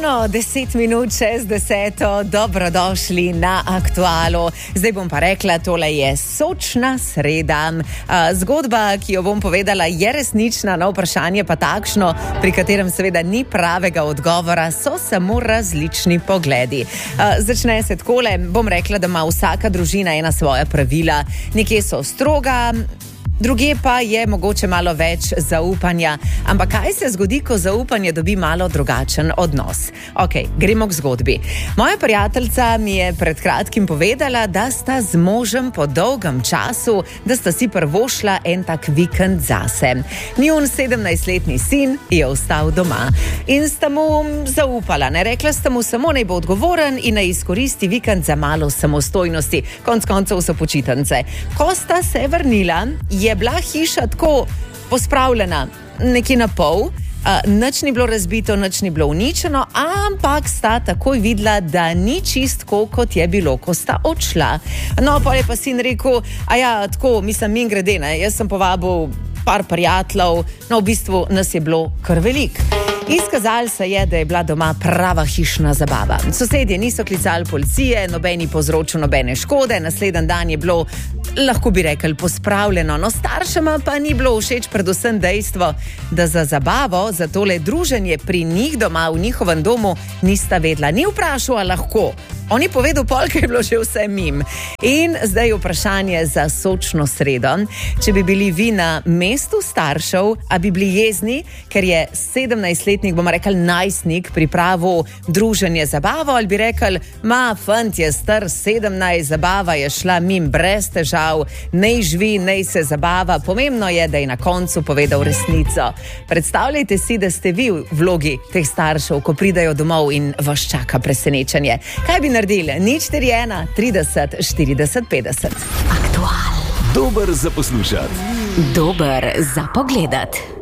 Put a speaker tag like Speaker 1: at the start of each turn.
Speaker 1: Ravno 10 minut čez 10. Dobrodošli na Aktualu. Zdaj bom pa rekla, tole je sočna sreda. Zgodba, ki jo bom povedala, je resnična, no vprašanje pa takšno, pri katerem seveda ni pravega odgovora, so samo različni pogledi. Začne se takole, bom rekla, da ima vsaka družina ena svoja pravila. Nekje so stroga, druge pa je mogoče malo več zaupanja. Ampak kaj se zgodi, ko zaupanje dobi malo drugačen odnos? Ok, gremo k zgodbi. Moja prijateljica mi je pred kratkim povedala, da sta z možem po dolgem času, da sta si prvošla en tak vikend zase. Njun 17-letni sin je ostal doma in sta mu zaupala. Rekla sta mu samo, naj bo odgovoren in naj izkoristi vikend za malo samostojnosti. Konec koncev so počitnice. Ko sta se vrnila, je bila hiša tako pospravljena, nekje na pol, nič ni bilo razbito, nič ni bilo uničeno, ampak sta takoj videla, da ni čistko, kot je bilo, ko sta odšla. No, pa je pa sin rekel, tako, min grede, jaz sem povabil par prijateljev, no, v bistvu nas je bilo kar veliko. Izkazalo se je, da je bila doma prava hišna zabava. Sosedje niso klicali policije, nobeni povzročil nobene škode, naslednji dan je bilo, lahko bi rekli, pospravljeno. No, staršema pa ni bilo všeč predvsem dejstvo, da za zabavo, za tole druženje pri njih doma, v njihovem domu, nista vedela. Ni vprašal, ali lahko. On je povedal pol, ker je bilo že vse mim. In zdaj vprašanje za sočno sredo. Če bi bili vi na mestu staršev, a bi bili jezni, ker je 17-letnik, bomo rekli najstnik, pripravil druženje zabavo, ali bi rekli, fant je star 17, zabava je šla mim brez težav, nej živi, nej se zabava. Pomembno je, da je na koncu povedal resnico. Predstavljajte si, da ste vi v vlogi teh staršev, ko pridajo domov in vas čaka presenečenje. Kaj bi naredili? 041 30 40 50.
Speaker 2: Aktual. Dober za poslušati.
Speaker 3: Dober za pogledati.